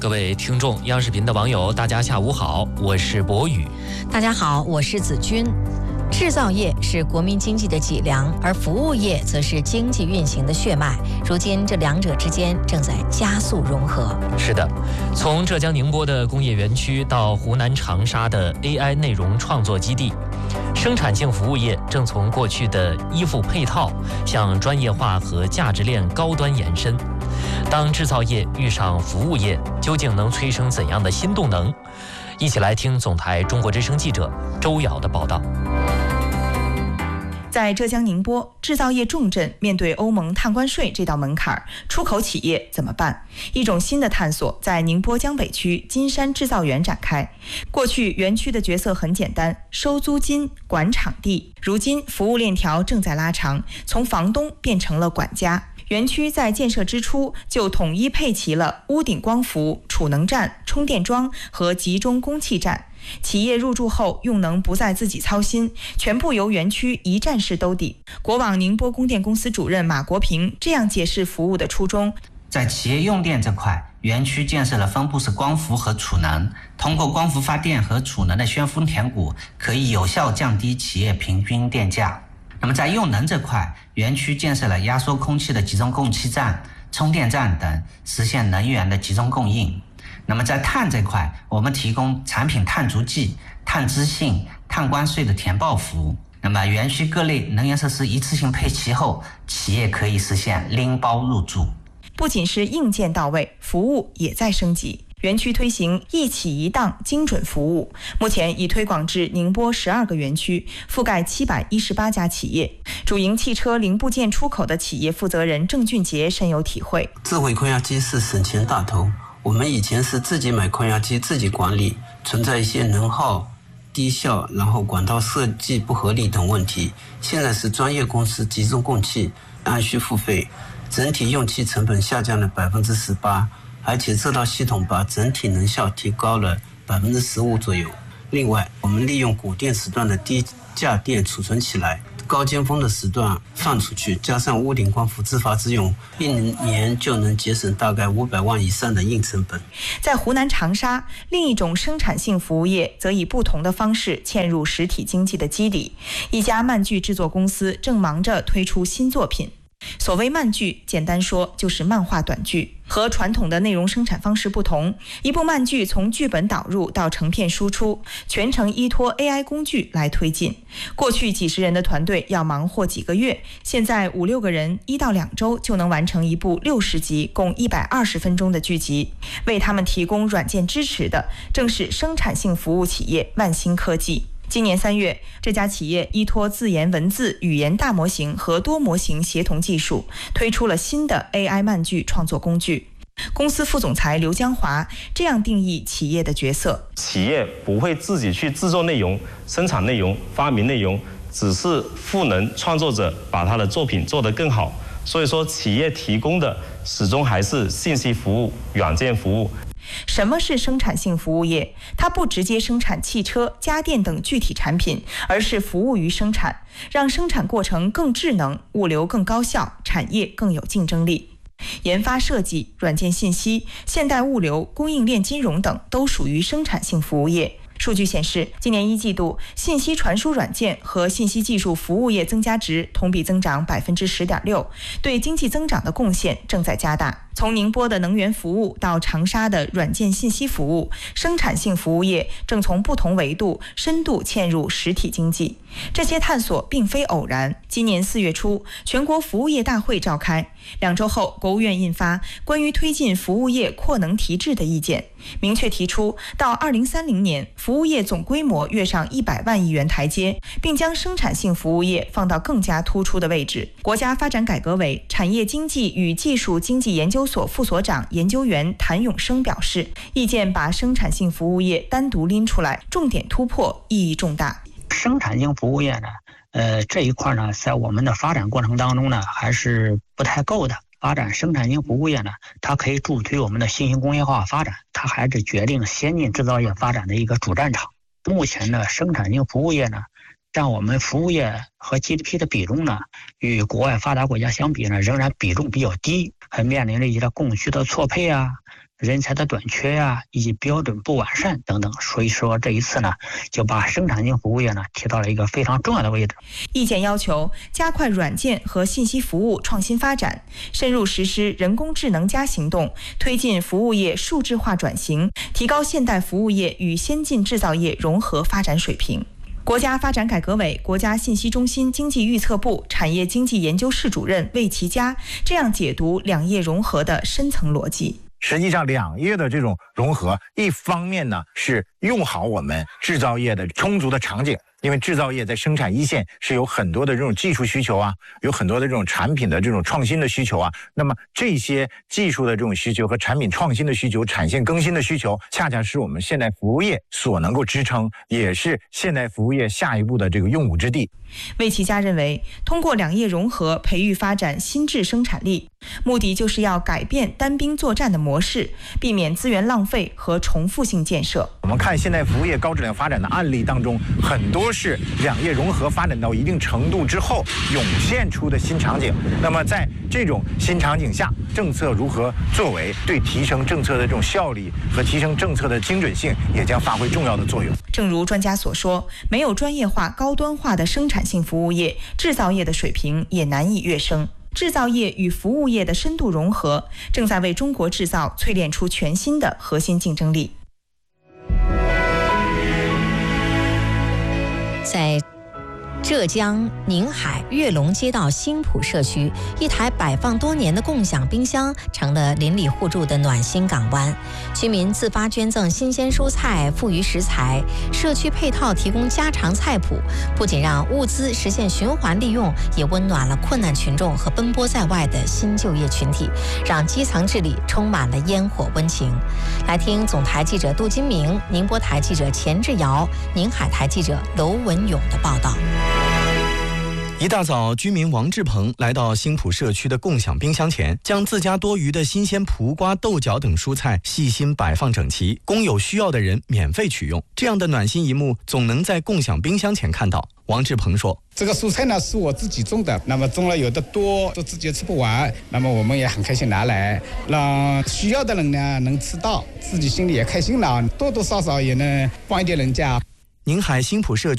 各位听众，央视频的网友，大家下午好，我是博宇。 大家好，我是子君。制造业是国民经济的脊梁，而服务业则是经济运行的血脉。如今，这两者之间正在加速融合。 是的，从浙江宁波的工业园区到湖南长沙的 AI 内容创作基地，生产性服务业正从过去的依附配套向专业化和价值链高端延伸。当制造业遇上服务业，究竟能催生怎样的新动能？一起来听总台中国之声记者周瑶的报道。 在浙江宁波，制造业重镇面对欧盟碳关税这道门槛，出口企业怎么办？一种新的探索在宁波江北区金山制造园展开。过去园区的角色很简单，收租金、管场地。如今服务链条正在拉长，从房东变成了管家。园区在建设之初就统一配齐了屋顶光伏、储能站、充电桩和集中供气站。企业入驻后用能不再自己操心，全部由园区一站式兜底。国网宁波供电公司主任马国平这样解释服务的初衷： 在企业用电这块，园区建设了分布式光伏和储能，通过光伏发电和储能的旋风填谷，可以有效降低企业平均电价。那么在用能这块，园区建设了压缩空气的集中供气站、充电站等，实现能源的集中供应。那么在碳这块，我们提供产品碳足迹、碳资信、碳关税的填报服务。那么园区各类能源设施一次性配齐后，企业可以实现拎包入住。 不仅是硬件到位，服务也在升级。园区推行一起一档精准服务，目前已推广至宁波12个园区，覆盖718家企业。主营汽车零部件出口的企业负责人郑俊杰深有体会： 智慧空压机是省钱大头。我们以前是自己买空压机自己管理，存在一些能耗、低效，然后管道设计不合理等问题。现在是专业公司集中供气，按需付费，整体用气成本下降了18%，而且这套系统把整体能效提高了15%左右。另外，我们利用谷电时段的低价电储存起来，高尖峰的时段放出去，加上屋顶光伏自发自用，1年就能节省大概500万以上的硬成本。 在湖南长沙，另一种生产性服务业则以不同的方式嵌入实体经济的基底。一家漫剧制作公司正忙着推出新作品。所谓漫剧，简单说就是漫画短剧。和传统的内容生产方式不同，一部漫剧从剧本导入到成片输出，全程依托 AI 工具来推进。过去几十人的团队要忙活几个月，现在5-6个人1到2周就能完成一部60集共120分钟的剧集。为他们提供软件支持的正是生产性服务企业万兴科技。今年3月，这家企业依托自研文字、语言大模型和多模型协同技术，推出了新的 AI 漫剧创作工具。公司副总裁刘江华这样定义企业的角色： 企业不会自己去制作内容、生产内容、发明内容，只是赋能创作者把他的作品做得更好。所以说，企业提供的始终还是信息服务、软件服务。 什么是生产性服务业？它不直接生产汽车、家电等具体产品，而是服务于生产，让生产过程更智能，物流更高效，产业更有竞争力。研发设计、软件信息、现代物流、供应链金融等都属于生产性服务业。数据显示，今年1季度，信息传输软件和信息技术服务业增加值同比增长10.6%，对经济增长的贡献正在加大。从宁波的能源服务到长沙的软件信息服务，生产性服务业正从不同维度深度嵌入实体经济。这些探索并非偶然。今年4月初，全国服务业大会召开，2周后，国务院印发关于推进服务业扩能提质的意见，明确提出到2030年，服务业总规模跃上100万亿元台阶，并将生产性服务业放到更加突出的位置。国家发展改革委产业经济与技术经济研究所副所长研究员谭永生表示，意见把生产性服务业单独拎出来，重点突破，意义重大。 生产性服务业呢，这一块呢，在我们的发展过程当中呢，还是不太够的。发展生产性服务业呢，它可以助推我们的新型工业化发展，它还是决定先进制造业发展的一个主战场。目前呢，生产性服务业呢，占我们服务业和 GDP 的比重呢，与国外发达国家相比呢，仍然比重比较低，还面临着一些供需的错配啊， 人才的短缺呀，以及标准不完善等等。所以说这一次呢，就把生产性服务业呢提到了一个非常重要的位置。 意见要求加快软件和信息服务创新发展，深入实施人工智能+行动，推进服务业数字化转型，提高现代服务业与先进制造业融合发展水平。国家发展改革委国家信息中心经济预测部产业经济研究室主任魏其佳这样解读两业融合的深层逻辑。 实际上两业的这种融合，一方面呢是用好我们制造业的充足的场景，因为制造业在生产一线是有很多的这种技术需求啊，有很多的这种产品的这种创新的需求啊。那么这些技术的这种需求和产品创新的需求、产线更新的需求，恰恰是我们现代服务业所能够支撑，也是现代服务业下一步的这个用武之地。 魏其佳认为，通过两业融合培育发展新质生产力，目的就是要改变单兵作战的模式，避免资源浪费和重复性建设。 我们看现代服务业高质量发展的案例当中，很多是两业融合发展到一定程度之后涌现出的新场景。那么在这种新场景下，政策如何作为，对提升政策的这种效率和提升政策的精准性也将发挥重要的作用。 正如专家所说，没有专业化、高端化的生产性服务业，制造业的水平也难以跃升。制造业与服务业的深度融合，正在为中国制造淬炼出全新的核心竞争力。 在浙江宁海跃龙街道新浦社区，一台摆放多年的共享冰箱成了邻里互助的暖心港湾。居民自发捐赠新鲜蔬菜、富余食材，社区配套提供家常菜谱，不仅让物资实现循环利用，也温暖了困难群众和奔波在外的新就业群体，让基层治理充满了烟火温情。来听总台记者杜金明、宁波台记者钱志尧、宁海台记者娄文勇的报道。 一大早，居民王志鹏来到新浦社区的共享冰箱前，将自家多余的新鲜葡瓜、豆角等蔬菜细心摆放整齐，供有需要的人免费取用。这样的暖心一幕，总能在共享冰箱前看到。王志鹏说：“ 这个蔬菜呢是我自己种的，那么种了有的多，都自己吃不完，那么我们也很开心拿来，让需要的人呢能吃到，自己心里也开心了，多多少少也能帮一点人家。” 宁海新浦社区